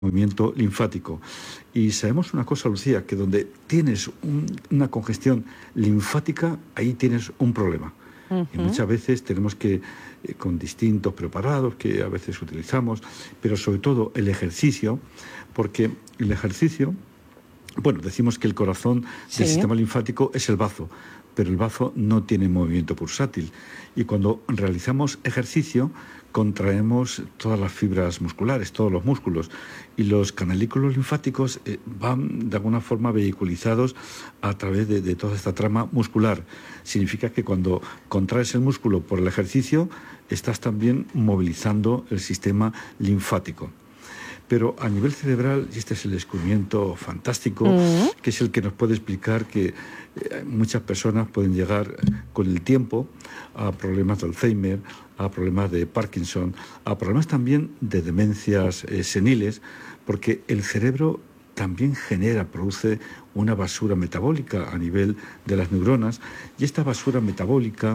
movimiento linfático. Y sabemos una cosa, Lucía, que donde tienes una congestión linfática, ahí tienes un problema. Y muchas veces tenemos que, con distintos preparados que a veces utilizamos, pero sobre todo el ejercicio, porque el ejercicio, bueno, decimos que el corazón del sistema linfático es el bazo, pero el bazo no tiene movimiento pulsátil. Y cuando realizamos ejercicio, contraemos todas las fibras musculares, todos los músculos, y los canalículos linfáticos van de alguna forma vehiculizados a través de toda esta trama muscular. Significa que cuando contraes el músculo por el ejercicio, estás también movilizando el sistema linfático. Pero a nivel cerebral, y este es el descubrimiento fantástico, que es el que nos puede explicar que muchas personas pueden llegar con el tiempo a problemas de Alzheimer, a problemas de Parkinson, a problemas también de demencias seniles, porque el cerebro también produce una basura metabólica a nivel de las neuronas, y esta basura metabólica,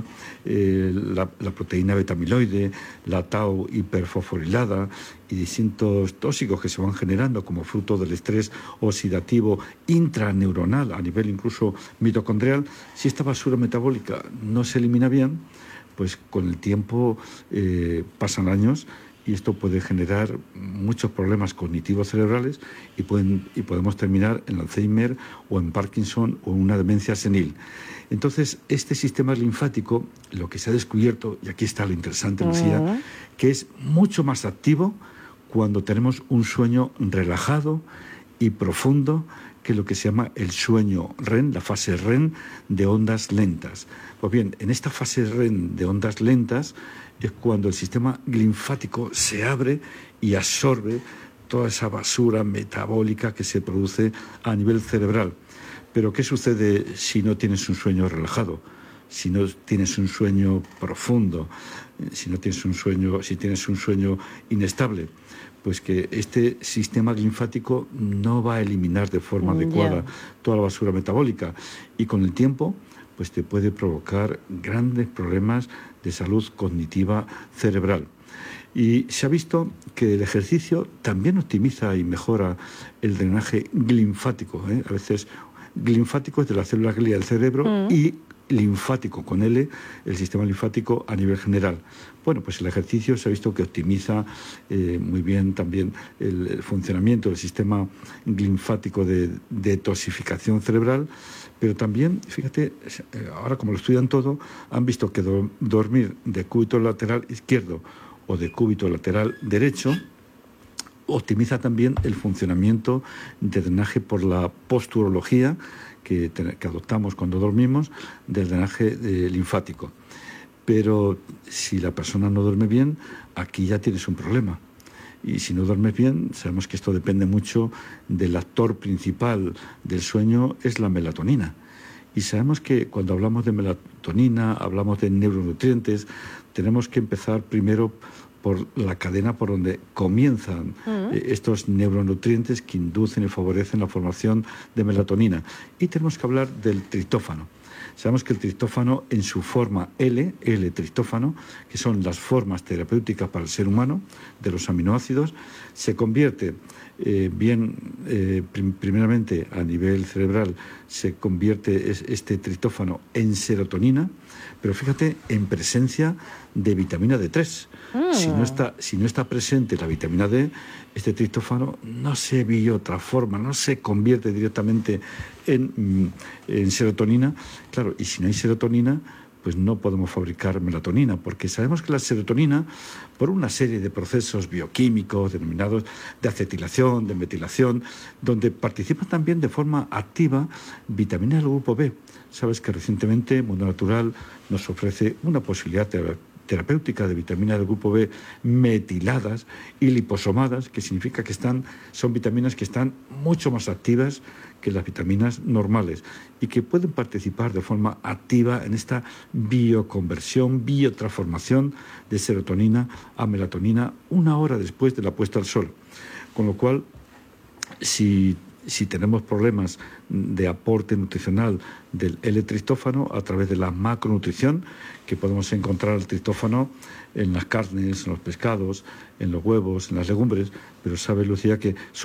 la proteína beta-amiloide, la tau hiperfosforilada y distintos tóxicos que se van generando como fruto del estrés oxidativo intraneuronal a nivel incluso mitocondrial, si esta basura metabólica no se elimina bien, pues con el tiempo pasan años y esto puede generar muchos problemas cognitivos cerebrales y podemos terminar en Alzheimer o en Parkinson o en una demencia senil. Entonces, este sistema linfático, lo que se ha descubierto, y aquí está lo interesante, Lucía, que es mucho más activo cuando tenemos un sueño relajado y profundo, que es lo que se llama el sueño REM, la fase REM de ondas lentas. Pues bien, en esta fase REM de ondas lentas es cuando el sistema linfático se abre y absorbe toda esa basura metabólica que se produce a nivel cerebral. Pero ¿qué sucede si no tienes un sueño relajado? Si no tienes un sueño profundo, si tienes un sueño inestable, pues que este sistema linfático no va a eliminar de forma adecuada toda la basura metabólica, y con el tiempo pues te puede provocar grandes problemas de salud cognitiva cerebral. Y se ha visto que el ejercicio también optimiza y mejora el drenaje linfático. A veces linfático es de las células glia del cerebro y linfático con L, el sistema linfático a nivel general. Bueno, pues el ejercicio se ha visto que optimiza muy bien también el funcionamiento del sistema linfático de detoxificación cerebral, pero también, fíjate, ahora como lo estudian todo, han visto que dormir de cúbito lateral izquierdo o de cúbito lateral derecho optimiza también el funcionamiento de drenaje por la posturología que adoptamos cuando dormimos, del drenaje linfático. Pero si la persona no duerme bien, aquí ya tienes un problema. Y si no duermes bien, sabemos que esto depende mucho del actor principal del sueño, es la melatonina. Y sabemos que cuando hablamos de melatonina, hablamos de neuronutrientes, tenemos que empezar primero por la cadena por donde comienzan estos neuronutrientes que inducen y favorecen la formación de melatonina. Y tenemos que hablar del triptófano. Sabemos que el triptófano en su forma L-triptófano, que son las formas terapéuticas para el ser humano de los aminoácidos, se convierte primeramente a nivel cerebral, se convierte este triptófano en serotonina, pero fíjate, en presencia de vitamina D3. Si no está presente la vitamina D, este triptófano no se biotransforma, no se convierte directamente en serotonina. Claro, y si no hay serotonina, pues no podemos fabricar melatonina, porque sabemos que la serotonina, por una serie de procesos bioquímicos denominados de acetilación, de metilación, donde participa también de forma activa vitamina del grupo B. Sabes que recientemente Mundo Natural nos ofrece una posibilidad terapéutica de vitaminas del grupo B metiladas y liposomadas, que significa que son vitaminas que están mucho más activas que las vitaminas normales y que pueden participar de forma activa en esta bioconversión, biotransformación de serotonina a melatonina 1 hora después de la puesta al sol. Con lo cual, si si tenemos problemas de aporte nutricional del L-triptófano a través de la macronutrición, que podemos encontrar el triptófano en las carnes, en los pescados, en los huevos, en las legumbres, pero sabe, Lucía, que